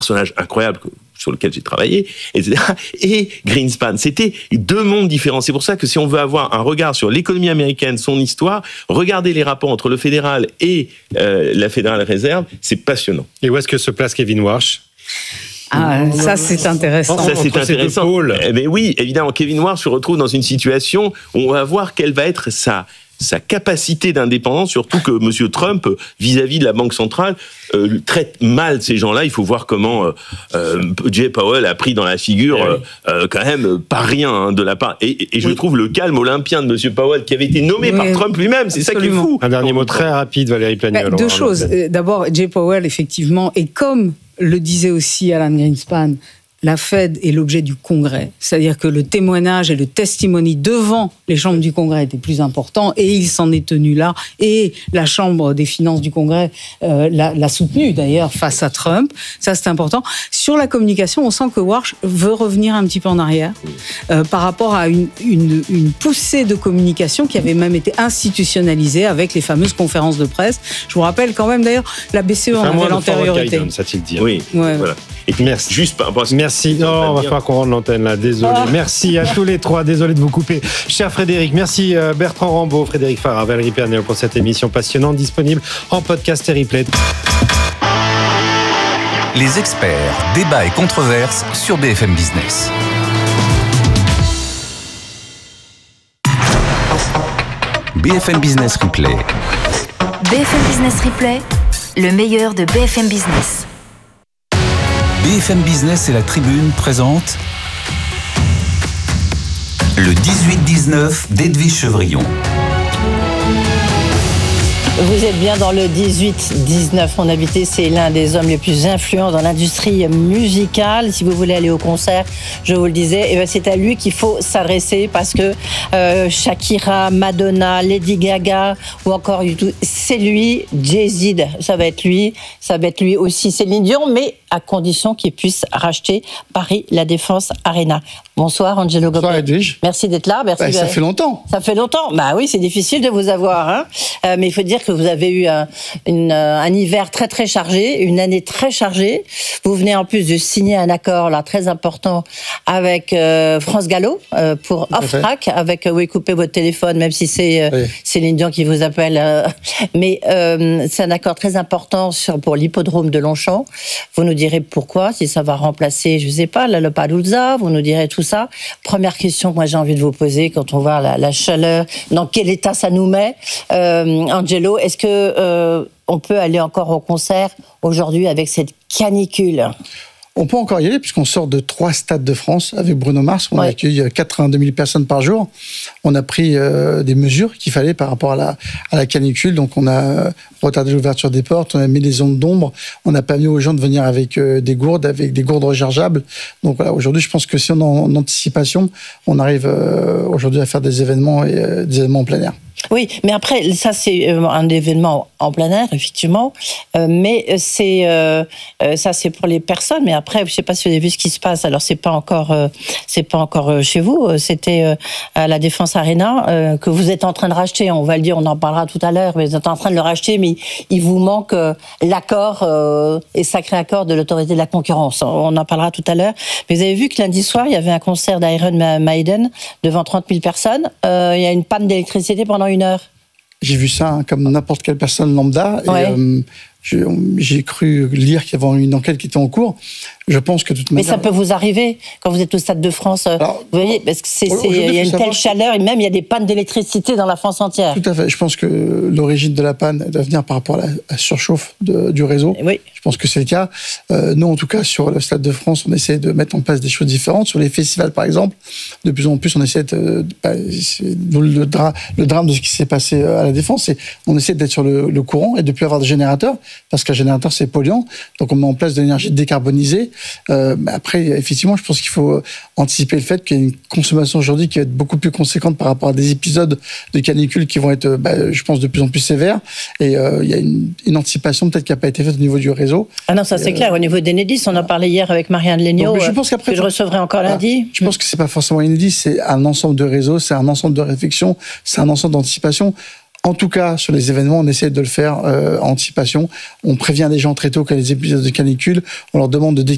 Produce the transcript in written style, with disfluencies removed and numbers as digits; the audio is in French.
personnage incroyable sur lequel j'ai travaillé, etc. Et Greenspan. C'était deux mondes différents. C'est pour ça que si on veut avoir un regard sur l'économie américaine, son histoire, regarder les rapports entre le fédéral et la Federal Reserve, c'est passionnant. Et où est-ce que se place Kevin Warsh ? Ça, c'est intéressant. Ça, c'est intéressant. Mais oui, évidemment, Kevin Warsh se retrouve dans une situation où on va voir quelle va être sa capacité d'indépendance, surtout que M. Trump, vis-à-vis de la Banque centrale, traite mal ces gens-là. Il faut voir comment Jay Powell a pris dans la figure quand même pas rien de la part. Et je trouve le calme olympien de M. Powell, qui avait été nommé par Trump lui-même, c'est ça qui est fou. Un dernier mot très rapide, Valérie Plagniol. Deux choses. D'abord, Jay Powell, effectivement, et comme le disait aussi Alan Greenspan, la Fed est l'objet du Congrès. C'est-à-dire que le témoignage et le testimony devant les chambres du Congrès étaient plus importants et il s'en est tenu là. Et la Chambre des finances du Congrès l'a soutenu d'ailleurs face à Trump. Ça, c'est important. Sur la communication, on sent que Warsh veut revenir un petit peu en arrière par rapport à une poussée de communication qui avait même été institutionnalisée avec les fameuses conférences de presse. Je vous rappelle quand même d'ailleurs, la BCE en avait l'antériorité. Oui, voilà. Et puis, merci. Juste par rapport à merci. Non, on va falloir qu'on rende l'antenne là. Désolé. Merci à tous les trois. Désolé de vous couper. Cher Frédéric, merci Bertrand Rambaud, Frédéric Farah, Valérie Plagniol pour cette émission passionnante disponible en podcast et replay. Les experts, débats et controverses sur BFM Business. BFM Business Replay. BFM Business Replay, le meilleur de BFM Business. BFM Business et la Tribune présentent le 18-19 d'Edwige Chevrillon. Vous êtes bien dans le 18-19. Mon invité, c'est l'un des hommes les plus influents dans l'industrie musicale. Si vous voulez aller au concert, je vous le disais, c'est à lui qu'il faut s'adresser parce que Shakira, Madonna, Lady Gaga ou encore YouTube, c'est lui. Jay-Z, ça va être lui aussi, Céline Dion, mais à condition qu'il puisse racheter Paris La Défense Arena. Bonsoir Angelo Gobet. Bonsoir Edwige. Merci d'être là. Merci. Ça fait longtemps. Ça fait longtemps. Bah oui, c'est difficile de vous avoir, hein. Mais il faut dire que vous avez eu un hiver très très chargé, une année très chargée. Vous venez en plus de signer un accord là très important avec France Gallo pour Off-Track, avec oui, coupez votre téléphone, même si c'est Céline Dion qui vous appelle. Mais c'est un accord très important pour l'hippodrome de Longchamp. Vous nous direz pourquoi, si ça va remplacer, je sais pas, la Lollapalooza, vous nous direz tout ça. Première question que moi j'ai envie de vous poser quand on voit la chaleur, dans quel état ça nous met, Angelo, est-ce que on peut aller encore au concert aujourd'hui avec cette canicule ? On peut encore y aller puisqu'on sort de 3 stades de France avec Bruno Mars. On accueille 82 000 personnes par jour. On a pris des mesures qu'il fallait par rapport à la canicule. Donc on a retardé l'ouverture des portes, on a mis des zones d'ombre, on a permis aux gens de venir avec des gourdes rechargeables. Donc voilà, aujourd'hui je pense que si on est en anticipation, on arrive aujourd'hui à faire des événements en plein air. Oui, mais après, ça c'est un événement en plein air, effectivement, mais ça c'est pour les personnes, mais après, je sais pas si vous avez vu ce qui se passe, alors c'est pas encore chez vous, c'était à la Défense Arena, que vous êtes en train de racheter, on va le dire, on en parlera tout à l'heure, mais vous êtes en train de le racheter, mais il vous manque l'accord, et sacré accord de l'autorité de la concurrence, on en parlera tout à l'heure, mais vous avez vu que lundi soir, il y avait un concert d'Iron Maiden devant 30 000 personnes, il y a une panne d'électricité pendant 1 heure. J'ai vu ça comme n'importe quelle personne lambda. Ouais. Et, j'ai cru lire qu'il y avait une enquête qui était en cours. Je pense que de toute manière... Mais ça peut vous arriver quand vous êtes au Stade de France. Alors, vous voyez, parce que il y a une telle chaleur et même il y a des pannes d'électricité dans la France entière. Tout à fait. Je pense que l'origine de la panne doit venir par rapport à la surchauffe du réseau. Oui. Je pense que c'est le cas. Nous, en tout cas, sur le Stade de France, on essaie de mettre en place des choses différentes. Sur les festivals, par exemple, de plus en plus, on essaie le drame de ce qui s'est passé à la Défense, c'est on essaie d'être sur le courant et de ne plus avoir de générateurs, parce qu'un générateur, c'est polluant. Donc, on met en place de l'énergie décarbonisée. Après, effectivement, je pense qu'il faut anticiper le fait qu'il y a une consommation aujourd'hui qui va être beaucoup plus conséquente par rapport à des épisodes de canicule qui vont être, je pense, de plus en plus sévères. Et il y a une anticipation peut-être qui n'a pas été faite au niveau du réseau. Ah non, ça c'est clair. Au niveau d'Enedis, on en parlait hier avec Marianne Léniaud, je pense qu'après, que je recevrai encore lundi. Je pense que c'est pas forcément Enedis, c'est un ensemble de réseaux, c'est un ensemble de réflexions, c'est un ensemble d'anticipation. En tout cas, sur les événements, on essaie de le faire en anticipation. On prévient les gens très tôt qu'il y a des épisodes de canicule. On leur demande de